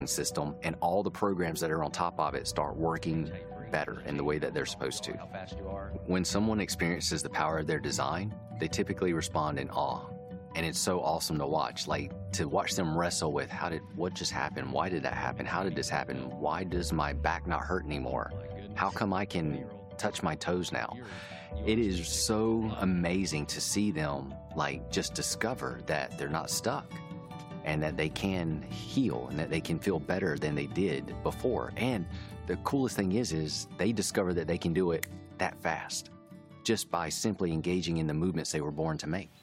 system, and all the programs that are on top of it start working better in the way that they're supposed to. When someone experiences the power of their design, they typically respond in awe. And it's so awesome to watch, like to watch them wrestle with what just happened? Why did that happen? How did this happen? Why does my back not hurt anymore? How come I can touch my toes now? It is so amazing to see them like just discover that they're not stuck and that they can heal and that they can feel better than they did before. And the coolest thing is they discover that they can do it that fast just by simply engaging in the movements they were born to make.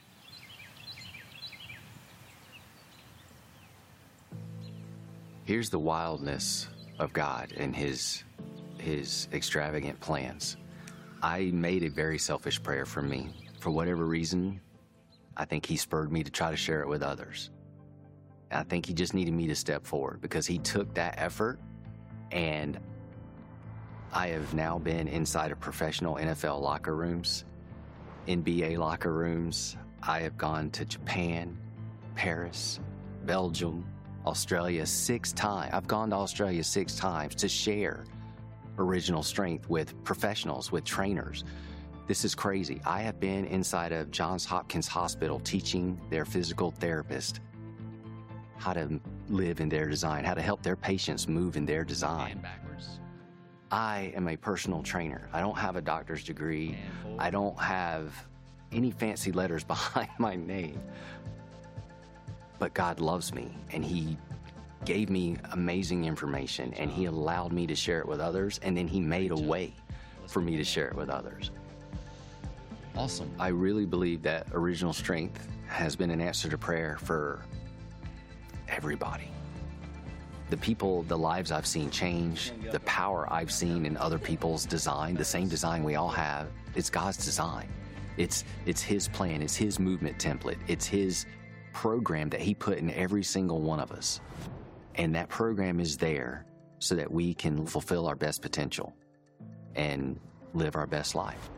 Here's the wildness of God and his extravagant plans. I made a very selfish prayer for me. For whatever reason, I think he spurred me to try to share it with others. I think he just needed me to step forward because he took that effort, and I have now been inside of professional NFL locker rooms, NBA locker rooms. I have gone to Japan, Paris, Belgium, Australia 6 times. I've gone to Australia 6 times to share Original Strength with professionals, with trainers. This is crazy. I have been inside of Johns Hopkins Hospital teaching their physical therapist how to live in their design, how to help their patients move in their design. I am a personal trainer. I don't have a doctor's degree. I don't have any fancy letters behind my name. But God loves me, and he gave me amazing information, and he allowed me to share it with others, and then he made a way for me to share it with others. Awesome. I really believe that Original Strength has been an answer to prayer for everybody. The people, the lives I've seen change, the power I've seen in other people's design, the same design we all have, it's God's design. It's his plan, it's his movement template, it's his program that he put in every single one of us. And that program is there so that we can fulfill our best potential and live our best life.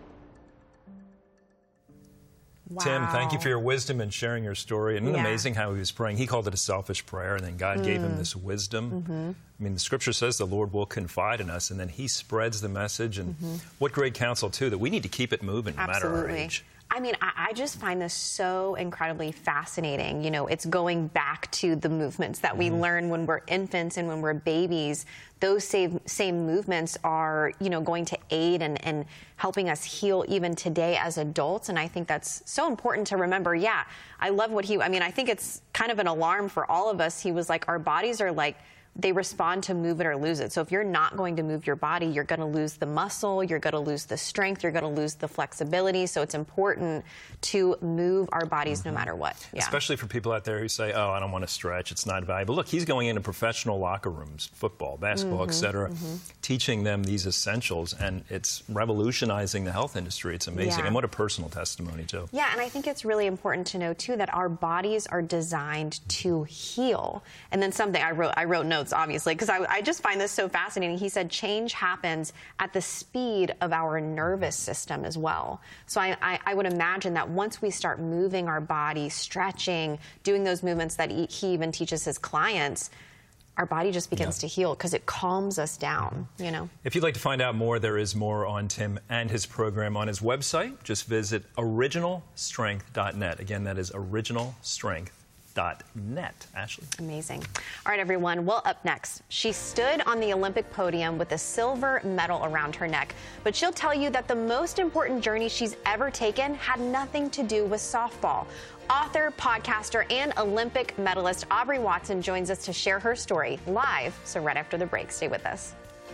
Wow. Tim, thank you for your wisdom and sharing your story. And amazing how he was praying. He called it a selfish prayer, and then God gave him this wisdom. I mean, the scripture says the Lord will confide in us, and then he spreads the message. And what great counsel, too, that we need to keep it moving no matter our age. I mean, I just find this so incredibly fascinating. You know, it's going back to the movements that we learn when we're infants and when we're babies. Those same movements are, you know, going to aid and helping us heal even today as adults. And I think that's so important to remember. Yeah, I love what I think it's kind of an alarm for all of us. He was like, our bodies are like, they respond to move it or lose it. So if you're not going to move your body, you're going to lose the muscle, you're going to lose the strength, you're going to lose the flexibility. So it's important to move our bodies no matter what. Yeah. Especially for people out there who say, oh, I don't want to stretch, it's not valuable. Look, he's going into professional locker rooms, football, basketball, et cetera, teaching them these essentials, and it's revolutionizing the health industry. It's amazing. And what a personal testimony, too. Yeah, and I think it's really important to know, too, that our bodies are designed to heal. And then something I wrote notes, obviously, because I just find this so fascinating. He said change happens at the speed of our nervous system as well. So I would imagine that once we start moving our body, stretching, doing those movements that he even teaches his clients, our body just begins to heal because it calms us down, you know. If you'd like to find out more, there is more on Tim and his program on his website. Just visit originalstrength.net. Again, that is originalstrength.net. Ashley. Amazing. All right, everyone. Well, up next, she stood on the Olympic podium with a silver medal around her neck, but she'll tell you that the most important journey she's ever taken had nothing to do with softball. Author, podcaster, and Olympic medalist Aubrey Watson joins us to share her story live. So right after the break, stay with us.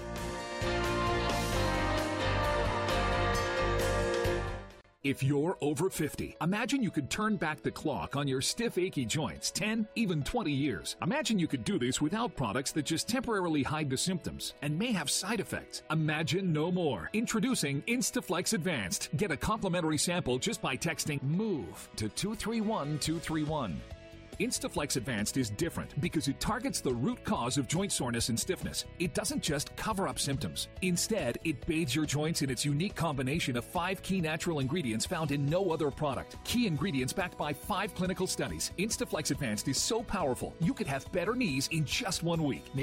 If you're over 50, imagine you could turn back the clock on your stiff, achy joints 10, even 20 years. Imagine you could do this without products that just temporarily hide the symptoms and may have side effects. Imagine no more. Introducing Instaflex Advanced. Get a complimentary sample just by texting MOVE to 231231. Instaflex Advanced is different because it targets the root cause of joint soreness and stiffness. It doesn't just cover up symptoms. Instead, it bathes your joints in its unique combination of 5 key natural ingredients found in no other product. Key ingredients backed by 5 clinical studies. Instaflex Advanced is so powerful, you could have better knees in just 1 week.